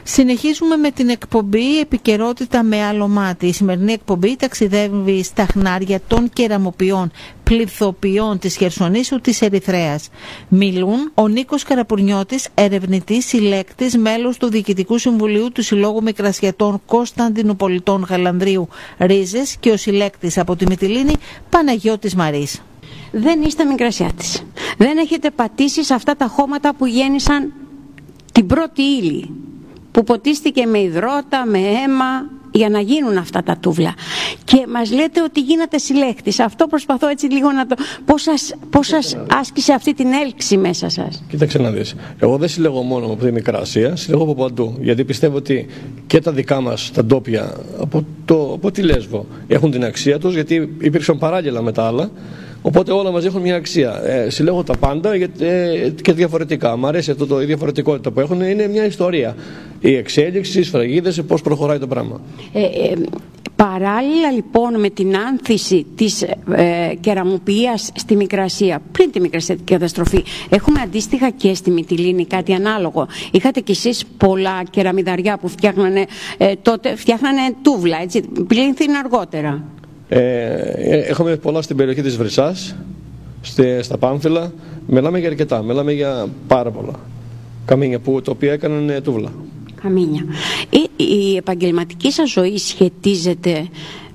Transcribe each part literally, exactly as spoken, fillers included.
Συνεχίζουμε με την εκπομπή Επικαιρότητα με άλλο μάτι. Η σημερινή εκπομπή ταξιδεύει στα χνάρια των κεραμοποιών, πληθοποιών της Χερσονήσου της Ερυθρέας. Μιλούν ο Νίκος Καραπουρνιώτης, ερευνητής, συλλέκτης, μέλος του Διοικητικού Συμβουλίου του Συλλόγου Μικρασιατών Κωνσταντινουπολιτών Γαλανδρίου Ρίζες και ο συλλέκτης από τη Μυτιλήνη Παναγιώτης Μαρής. Δεν είστε μικρασιάτης. Δεν έχετε πατήσει σε αυτά τα χώματα που γέννησαν την πρώτη ύλη, που ποτίστηκε με υδρότα, με αίμα, για να γίνουν αυτά τα τούβλα. Και μας λέτε ότι γίνατε συλλέκτης. Αυτό προσπαθώ έτσι λίγο να το... Πώς σας, πώς σας άσκησε αυτή την έλξη μέσα σας? Κοίταξε να δεις. Εγώ δεν συλλέγω μόνο από τη Μικρά Ασία, συλλέγω από παντού. Γιατί πιστεύω ότι και τα δικά μας, τα ντόπια, από, το, από τη Λέσβο, έχουν την αξία τους, γιατί υπήρξαν παράγγελα με τα άλλα. Οπότε όλα μαζί έχουν μια αξία. Ε, συλλέγω τα πάντα και, ε, και διαφορετικά. Μ' αρέσει αυτό το, η διαφορετικότητα που έχουν. Είναι μια ιστορία. Η εξέλιξη, οι σφραγίδες, πώς προχωράει το πράγμα. Ε, ε, παράλληλα λοιπόν με την άνθηση της ε, κεραμοποιίας στη Μικρασία, πριν τη Μικρασιατική καταστροφή, έχουμε αντίστοιχα και στη Μυτιλήνη κάτι ανάλογο. Είχατε κι εσείς πολλά κεραμιδαριά που φτιάχνανε ε, τότε, φτιάχνανε τούβλα, έτσι, πλήνθην αργότερα. Ε, έχουμε πολλά στην περιοχή της Βρυσσάς, στη, στα Πάμφυλα. Μιλάμε για αρκετά, μιλάμε για πάρα πολλά καμίνια που, τα οποία έκαναν τούβλα. Καμίνια. Η, η επαγγελματική σας ζωή σχετίζεται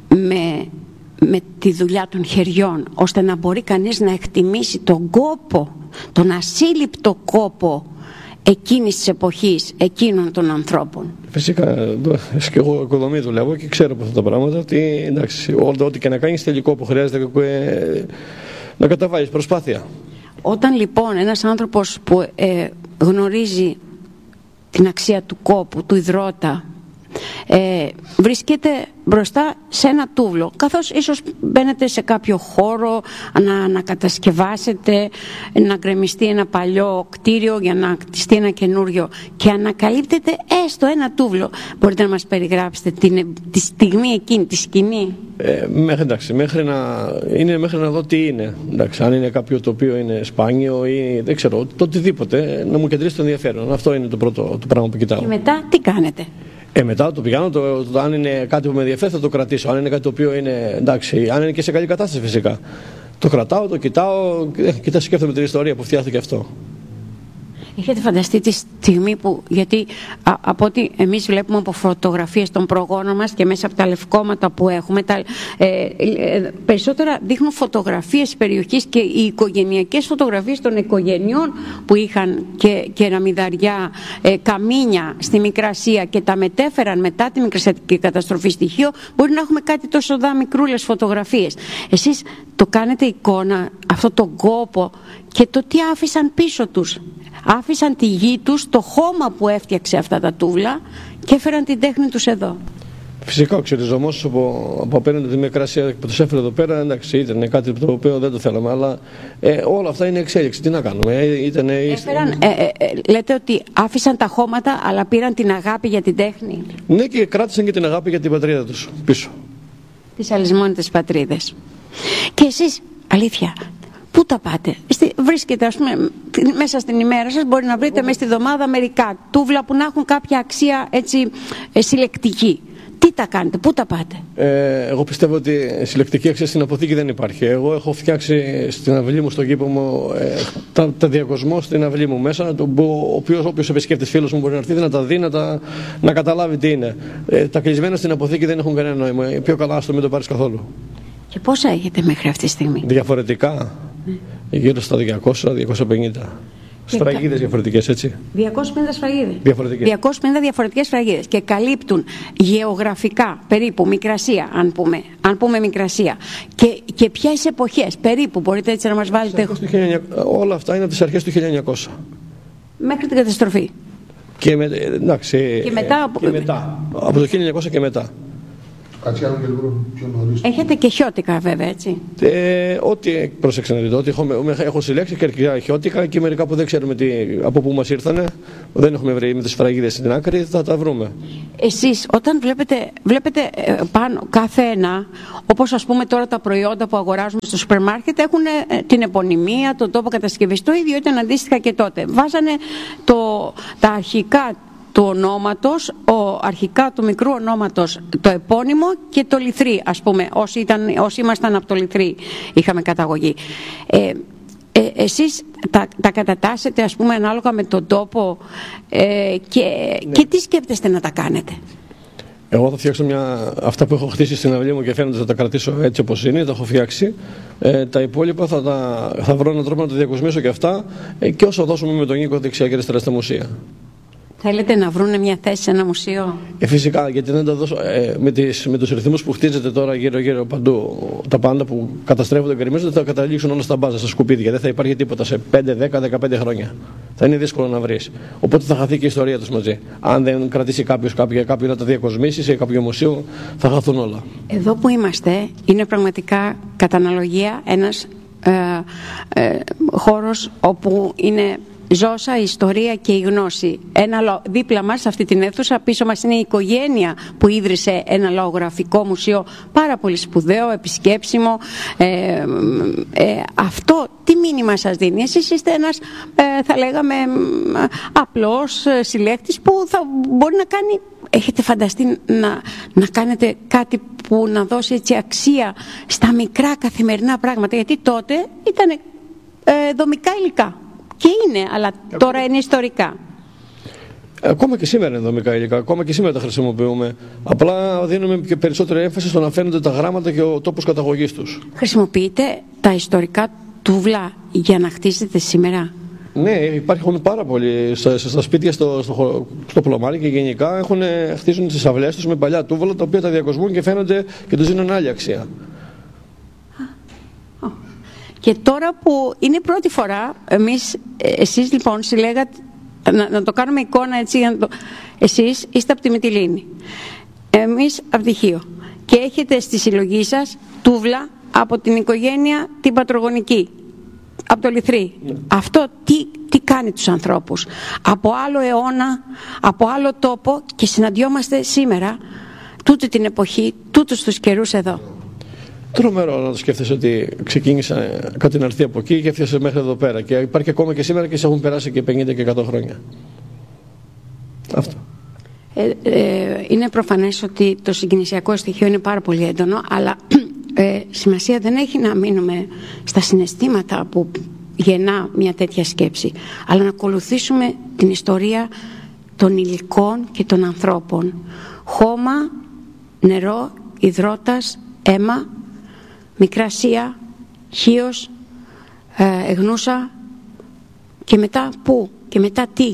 με, με τη δουλειά των χεριών, ώστε να μπορεί κανείς να εκτιμήσει τον κόπο, τον ασύλληπτο κόπο εκείνης της εποχής, εκείνων των ανθρώπων. Φυσικά, και εγώ οικοδομή δουλεύω και ξέρω από αυτά τα πράγματα ότι εντάξει, ό,τι και να κάνεις τελικό που χρειάζεται ε, να καταβάλεις προσπάθεια. Όταν λοιπόν ένας άνθρωπος που ε, γνωρίζει την αξία του κόπου, του υδρότα, ε, βρίσκεται μπροστά σε ένα τούβλο, καθώς ίσως μπαίνετε σε κάποιο χώρο να ανακατασκευάσετε, να γκρεμιστεί ένα παλιό κτίριο για να κτιστεί ένα καινούριο και ανακαλύπτετε έστω ένα τούβλο. Μπορείτε να μας περιγράψετε την, τη στιγμή εκείνη, τη σκηνή? Ε, μέχρι, εντάξει, μέχρι να, είναι μέχρι να δω τι είναι. Εντάξει, αν είναι κάποιο το οποίο είναι σπάνιο ή δεν ξέρω, το οτιδήποτε, να μου κεντρήσει το ενδιαφέρον. Αυτό είναι το πρώτο το πράγμα που κοιτάω. Και μετά τι κάνετε? Ε, μετά το πηγαίνω, το, το, αν είναι κάτι που με ενδιαφέρει θα το κρατήσω. Αν είναι κάτι το οποίο είναι εντάξει, αν είναι και σε καλή κατάσταση φυσικά. Το κρατάω, το κοιτάω και τα σκέφτομαι την ιστορία που φτιάχτηκε αυτό. Έχετε φανταστεί τη στιγμή που, γιατί α, από ό,τι εμείς βλέπουμε από φωτογραφίες των προγόνων μας και μέσα από τα λευκόματα που έχουμε, τα, ε, ε, περισσότερα δείχνουν φωτογραφίες της περιοχής και οι οικογενειακές φωτογραφίες των οικογενειών που είχαν και κεραμιδαριά, ε, καμίνια στη Μικρασία και τα μετέφεραν μετά τη Μικρασιατική καταστροφή στοιχείο, μπορεί να έχουμε κάτι τόσο δά μικρούλες φωτογραφίες. Εσείς το κάνετε εικόνα, αυτό τον κόπο και το τι άφησαν πίσω τους. Άφησαν τη γη τους, το χώμα που έφτιαξε αυτά τα τούβλα και έφεραν την τέχνη τους εδώ. Φυσικά ο ξεριζωμός από, από απέναντι τη Μικρασία που τους έφερε εδώ πέρα, εντάξει, ήταν κάτι το οποίο δεν το θέλαμε, αλλά ε, όλα αυτά είναι εξέλιξη. Τι να κάνουμε, ε, ήταν, ε, Έφεραν, ε, ε, ε, λέτε ότι άφησαν τα χώματα, αλλά πήραν την αγάπη για την τέχνη. Ναι, και κράτησαν και την αγάπη για την πατρίδα τους πίσω. Τις αλυσμόνητες πατρίδες. Και εσείς, αλήθεια, πού τα πάτε? Βρίσκετε, ας πούμε, μέσα στην ημέρα σας μπορεί να βρείτε μέσα στη εβδομάδα μερικά τούβλα που να έχουν κάποια αξία έτσι συλλεκτική. Τι τα κάνετε, πού τα πάτε? Ε, εγώ πιστεύω ότι συλλεκτική αξία στην αποθήκη δεν υπάρχει. Εγώ έχω φτιάξει στην αυλή μου, στον κήπο μου, ε, τα, τα διακοσμό στην αυλή μου μέσα, το, ο οποίος όποιος επισκέπτης φίλος μου μπορεί να έρθει να τα δει, να, τα, να καταλάβει τι είναι. Ε, τα κλεισμένα στην αποθήκη δεν έχουν κανένα νόημα. Πιο καλά άστο μην το πάρεις καθόλου. Και πόσα έχετε μέχρι αυτή τη στιγμή? Διαφορετικά, mm. γύρω στα διακόσια με διακόσια πενήντα. Σφραγίδες διαφορετικές, έτσι. διακόσιες πενήντα σφραγίδες. Διαφορετικές. διακόσιες πενήντα διαφορετικές σφραγίδες και καλύπτουν γεωγραφικά περίπου Μικρασία, αν πούμε, αν πούμε Μικρασία. Και, και ποιες εποχές περίπου, μπορείτε έτσι να μας βάλετε? Όλα αυτά είναι από τις αρχές του χίλια εννιακόσια. Μέχρι την καταστροφή. Και, με, εντάξει, και, μετά, και μετά. Από το χίλια εννιακόσια και μετά. Κάτσε άλλο και λίγο πιο νωρίς. Έχετε και χιώτικα βέβαια, έτσι. Ε, ό,τι πρόσεξε να δείτε, ότι έχω, έχω συλλέξει και αρκετά χιώτικα και μερικά που δεν ξέρουμε τι, από πού μας ήρθανε, δεν έχουμε βρει με τις σφραγίδες στην άκρη, θα τα βρούμε. Εσείς όταν βλέπετε, βλέπετε πάνω κάθε ένα, όπως ας πούμε τώρα τα προϊόντα που αγοράζουμε στο σούπερ μάρκετ έχουν την επωνυμία, τον τόπο κατασκευής, το ίδιο ήταν αντίστοιχα και τότε. Βάζανε το, τα αρχικά του ονόματος, ο, αρχικά του μικρού ονόματος, το επώνυμο και το Λιθρί, ας πούμε, όσοι, ήταν, όσοι ήμασταν από το Λιθρί είχαμε καταγωγή. Ε, ε, εσείς τα, τα κατατάσσετε, ας πούμε, ανάλογα με τον τόπο ε, και, ναι. και τι σκέφτεστε να τα κάνετε? Εγώ θα φτιάξω μια... αυτά που έχω χτίσει στην αυλή μου και φαίνονται θα τα κρατήσω έτσι όπως είναι, τα έχω φτιάξει. Ε, τα υπόλοιπα θα, τα... θα βρω έναν τρόπο να τα διακοσμήσω και αυτά ε, και όσο δώσουμε με τον Νίκο δεξιά και αριστερά στα μουσεία. Θέλετε να βρούνε μια θέση σε ένα μουσείο? Ε, φυσικά, γιατί δεν τα δώσω. Ε, με, τις, με τους ρυθμούς που χτίζεται τώρα γύρω-γύρω παντού, τα πάντα που καταστρέφονται και γκρεμίζονται θα καταλήξουν όλα στα μπάζα, στα σκουπίδια. Δεν θα υπάρχει τίποτα σε πέντε, δέκα, δεκαπέντε χρόνια. Θα είναι δύσκολο να βρεις. Οπότε θα χαθεί και η ιστορία τους μαζί. Αν δεν κρατήσει κάποιος κάποιο, κάποιο να τα διακοσμήσει σε κάποιο μουσείο, θα χαθούν όλα. Εδώ που είμαστε είναι πραγματικά κατά αναλογία ένας ε, ε, χώρος όπου είναι ζώσα, η ιστορία και η γνώση. Ένα, δίπλα μας, σε αυτή την αίθουσα, πίσω μας είναι η οικογένεια που ίδρυσε ένα λαογραφικό μουσείο πάρα πολύ σπουδαίο, επισκέψιμο. Ε, ε, αυτό τι μήνυμα σας δίνει? Εσείς είστε ένας, ε, θα λέγαμε, απλός συλλέκτης που θα μπορεί να κάνει... Έχετε φανταστεί να, να κάνετε κάτι που να δώσει έτσι αξία στα μικρά καθημερινά πράγματα? Γιατί τότε ήταν ε, δομικά υλικά. Και είναι, αλλά τώρα είναι ιστορικά. Ακόμα και σήμερα είναι δομικά υλικά, ακόμα και σήμερα τα χρησιμοποιούμε. Απλά δίνουμε και περισσότερη έμφαση στο να φαίνονται τα γράμματα και ο τόπος καταγωγής τους. Χρησιμοποιείτε τα ιστορικά τούβλα για να χτίσετε σήμερα? Ναι, υπάρχουν πάρα πολλοί στα, στα σπίτια στο, στο, στο Πλωμάρι και γενικά έχουν, χτίζουν τις αυλές τους με παλιά τούβλα τα οποία τα διακοσμούν και φαίνονται και τους δίνουν άλλη αξία. Και τώρα που είναι πρώτη φορά, εμείς, εσείς λοιπόν συλλέγατε, να, να το κάνουμε εικόνα έτσι, να το, εσείς είστε από τη Μυτιλήνη, εμείς από τη Χίο και έχετε στη συλλογή σας τούβλα από την οικογένεια την πατρογονική, από το Λιθρί. Yeah. Αυτό τι, τι κάνει τους ανθρώπους? Από άλλο αιώνα, από άλλο τόπο και συναντιόμαστε σήμερα, τούτη την εποχή, τούτους τους καιρούς εδώ. Τρομερό να το σκέφτεσαι ότι ξεκίνησα κάτι να έρθει από εκεί και έφτιασε μέχρι εδώ πέρα. Και υπάρχει ακόμα και σήμερα και σε έχουν περάσει και πενήντα και εκατό χρόνια. Αυτό. Ε, ε, είναι προφανές ότι το συγκινησιακό στοιχείο είναι πάρα πολύ έντονο, αλλά ε, σημασία δεν έχει να μείνουμε στα συναισθήματα που γεννά μια τέτοια σκέψη, αλλά να ακολουθήσουμε την ιστορία των υλικών και των ανθρώπων. Χώμα, νερό, υδρότας, αίμα, Μικρασία, Χίος, ε, Εγνούσα και μετά πού και μετά τι?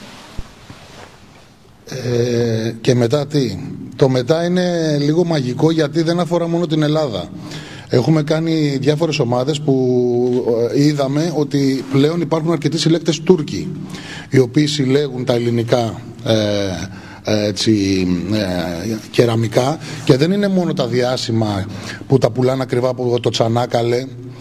Ε, και μετά τι? Το μετά είναι λίγο μαγικό γιατί δεν αφορά μόνο την Ελλάδα. Έχουμε κάνει διάφορες ομάδες που είδαμε ότι πλέον υπάρχουν αρκετοί συλλέκτες Τούρκοι οι οποίοι συλλέγουν τα ελληνικά ε, έτσι, ε, κεραμικά και δεν είναι μόνο τα διάσημα που τα πουλάνε ακριβά από το Τσανάκαλε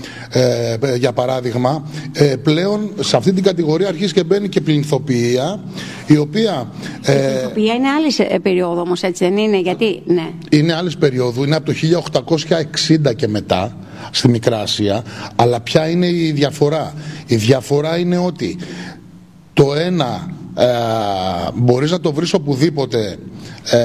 ε, για παράδειγμα. Ε, πλέον σε αυτή την κατηγορία αρχίζει και μπαίνει και πληνθοποιία η οποία η πληνθοποιία είναι άλλη περίοδο όμως, έτσι δεν είναι? Γιατί ναι, είναι άλλης περίοδου, είναι από το χίλια οκτακόσια εξήντα και μετά στη Μικρά Ασία. Αλλά ποια είναι η διαφορά? Η διαφορά είναι ότι το ένα Ε, μπορείς να το βρεις οπουδήποτε ε,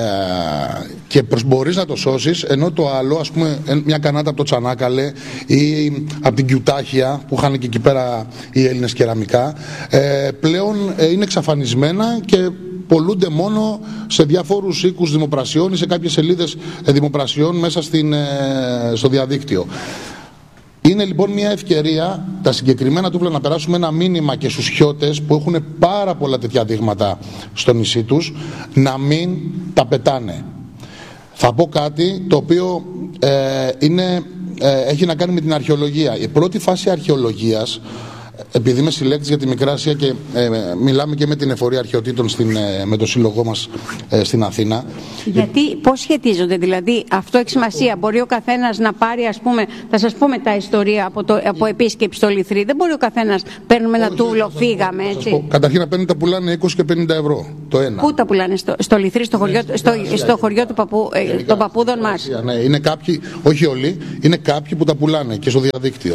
και προς, μπορείς να το σώσεις, ενώ το άλλο, ας πούμε μια κανάτα από το Τσανάκαλε ή από την Κιουτάχια που είχαν και εκεί πέρα οι Έλληνες κεραμικά, ε, πλέον ε, είναι εξαφανισμένα και πολλούνται μόνο σε διάφορους οίκους δημοπρασιών ή σε κάποιες σελίδες ε, δημοπρασιών μέσα στην, ε, στο διαδίκτυο. Είναι λοιπόν μια ευκαιρία τα συγκεκριμένα τούβλα να περάσουμε ένα μήνυμα και στους χιώτες που έχουν πάρα πολλά τέτοια δείγματα στο νησί τους, να μην τα πετάνε. Θα πω κάτι το οποίο ε, είναι, ε, έχει να κάνει με την αρχαιολογία. Η πρώτη φάση αρχαιολογίας, επειδή είμαι συλλέκτης για τη Μικρά Ασία και ε, μιλάμε και με την εφορία αρχαιοτήτων στην, ε, με το σύλλογό μας ε, στην Αθήνα. Γιατί, πώς σχετίζονται, δηλαδή, αυτό έχει σημασία? Μπορεί ο καθένας να πάρει, ας πούμε, θα σας πω μετά ιστορία από, το, από επίσκεψη στο Λιθρί. Δεν μπορεί ο καθένας, παίρνουμε ένα τούβλο, φύγαμε, έτσι. Καταρχήν να παίρνουν τα πουλάνε είκοσι και πενήντα ευρώ το ένα. Πού τα πουλάνε? Στο, στο Λιθρί, στο χωριό, στο, στο χωριό του παππού, ε, των παππούδων μας? Ναι, είναι κάποιοι, όχι όλοι, είναι κάποιοι που τα πουλάνε και στο διαδίκτυο.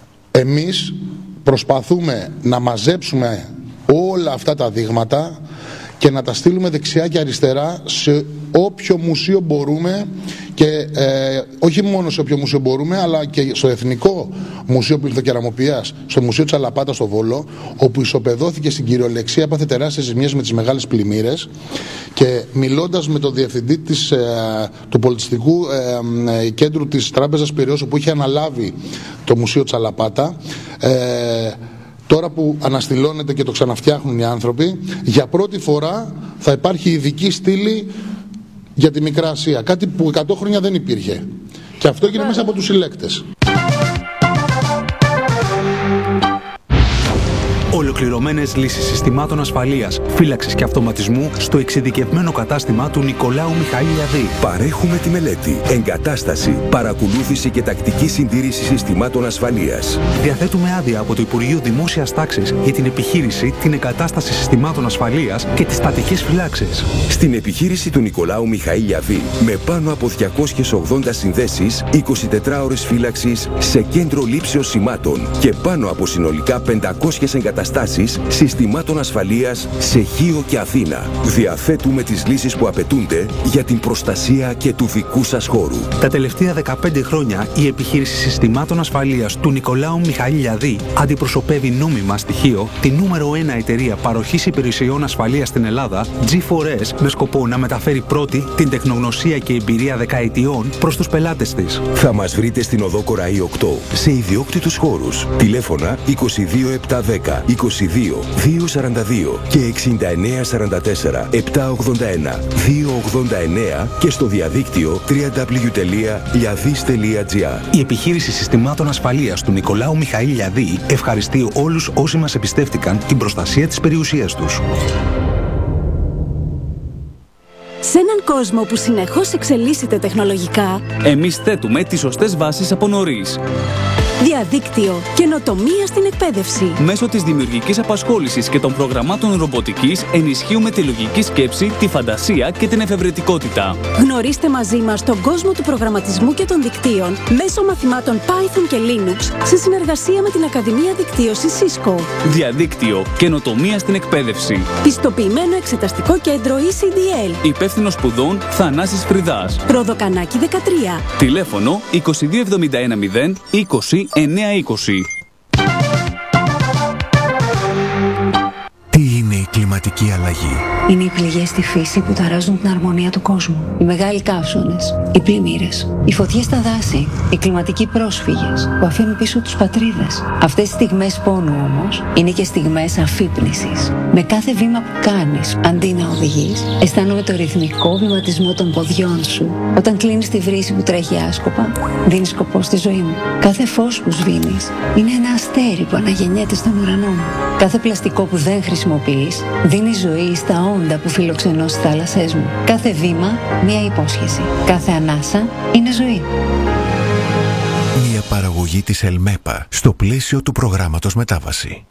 Εμείς προσπαθούμε να μαζέψουμε όλα αυτά τα δείγματα και να τα στείλουμε δεξιά και αριστερά σε όποιο μουσείο μπορούμε και ε, όχι μόνο σε όποιο μουσείο μπορούμε, αλλά και στο Εθνικό Μουσείο Πληθοκεραμοποιίας, στο Μουσείο Τσαλαπάτα στο Βόλο, όπου ισοπεδώθηκε στην κυριολεξία, έπαθε τεράστιες ζημιές με τις μεγάλες πλημμύρες, και μιλώντας με τον διευθυντή της, ε, του πολιτιστικού ε, ε, κέντρου της Τράπεζας Πειραιώς, που είχε αναλάβει το Μουσείο Τσαλαπάτα, ε, τώρα που αναστηλώνεται και το ξαναφτιάχνουν οι άνθρωποι, για πρώτη φορά θα υπάρχει ειδική στήλη για τη Μικρά Ασία. Κάτι που εκατό χρόνια δεν υπήρχε. Και αυτό έγινε μέσα από τους συλλέκτες. Ολοκληρωμένες λύσεις συστημάτων ασφαλείας, φύλαξης και αυτοματισμού στο εξειδικευμένο κατάστημα του Νικολάου Μιχαηλιαδή. Παρέχουμε τη μελέτη, εγκατάσταση, παρακολούθηση και τακτική συντήρηση συστημάτων ασφαλείας. Διαθέτουμε άδεια από το Υπουργείο Δημόσιας Τάξης για την επιχείρηση, την εγκατάσταση συστημάτων ασφαλείας και τις στατικές φυλάξεις. Στην επιχείρηση του Νικολάου Μιχαηλιαδή, με πάνω από διακόσιες ογδόντα συνδέσεις, είκοσι τέσσερις ώρες φύλαξης σε κέντρο λήψεως σημάτων και πάνω από συνολικά πεντακόσιες εγκαταστάσεις συστημάτων ασφαλείας σε Χίο και Αθήνα. Διαθέτουμε τις λύσεις που απαιτούνται για την προστασία και του δικού σας χώρου. Τα τελευταία δεκαπέντε χρόνια η επιχείρηση συστημάτων ασφαλείας του Νικολάου Μιχαηλιαδή αντιπροσωπεύει νόμιμα στοιχείο τη νούμερο ένα εταιρεία παροχής υπηρεσιών ασφαλείας στην Ελλάδα, τζι φορ ες, με σκοπό να μεταφέρει πρώτη την τεχνογνωσία και εμπειρία δεκαετιών προς τους πελάτες της. Θα μας βρείτε στην οδό Κοραή οκτώ σε ιδιόκτητους χώρους. Τηλέφωνα είκοσι δύο επτακόσια δέκα είκοσι δύο διακόσια σαράντα δύο και εξήντα εννέα σαράντα τέσσερα επτακόσια ογδόντα ένα διακόσια ογδόντα εννέα και στο διαδίκτυο double-u double-u double-u τελεία liadis τελεία gr. Η επιχείρηση συστημάτων ασφαλείας του Νικολάου Μιχαηλιαδή ευχαριστεί όλους όσοι μας εμπιστεύτηκαν την προστασία της περιουσίας τους. Σε έναν κόσμο που συνεχώς εξελίσσεται τεχνολογικά, εμείς θέτουμε τις σωστές βάσεις από νωρίς. Διαδίκτυο, καινοτομία στην εκπαίδευση. Μέσω της δημιουργικής απασχόλησης και των προγραμμάτων ρομποτικής ενισχύουμε τη λογική σκέψη, τη φαντασία και την εφευρετικότητα. Γνωρίστε μαζί μας τον κόσμο του προγραμματισμού και των δικτύων μέσω μαθημάτων Python και Linux σε συνεργασία με την Ακαδημία Δικτύωσης Cisco. Διαδίκτυο, καινοτομία στην εκπαίδευση. Πιστοποιημένο εξεταστικό κέντρο ι σι ντι ελ. Υπεύθυνος σπουδών Θανάσης Φρυδάς. Προδοκανάκι δεκατρία. Τηλέφωνο είκοσι δύο εβδομήντα ένα μηδέν είκοσι εννιακόσια είκοσι. Τι είναι η κλιματική αλλαγή? Είναι οι πληγές στη φύση που ταράζουν την αρμονία του κόσμου. Οι μεγάλοι καύσονες, οι πλημμύρες, οι φωτιές στα δάση, οι κλιματικοί πρόσφυγες που αφήνουν πίσω τους πατρίδες. Αυτές οι στιγμές πόνου όμως είναι και στιγμές αφύπνισης. Με κάθε βήμα που κάνεις, αντί να οδηγείς, αισθάνομαι το ρυθμικό βηματισμό των ποδιών σου. Όταν κλείνεις τη βρύση που τρέχει άσκοπα, δίνεις σκοπό στη ζωή μου. Κάθε φως που σβήνεις είναι ένα αστέρι που αναγεννιέται στον ουρανό μου. Κάθε πλαστικό που δεν χρησιμοποιείς δίνει ζωή στα όντα που φιλοξενώ στις θάλασσές μου. Κάθε βήμα μια υπόσχεση. Κάθε ανάσα είναι ζωή. Μια παραγωγή της Ελμέπα στο πλαίσιο του προγράμματος Μετάβαση.